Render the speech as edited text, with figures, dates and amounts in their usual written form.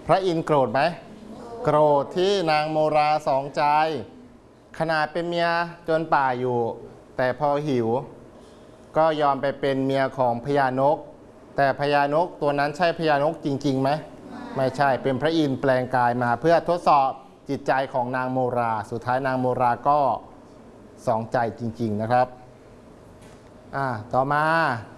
พระอินทร์โกรธไหมโกรธที่นางโมราสองใจขนาดเป็นเมียจนป่าอยู่ แต่พอหิวก็ยอมไปเป็นเมียของพญานกแต่พญานกตัวนั้นใช่พญานกจริงๆไหมไม่ใช่เป็นพระอินทร์แปลงกายมาเพื่อทดสอบจิตใจของนางโมราสุดท้ายนางโมราก็สองใจจริงๆนะครับต่อมา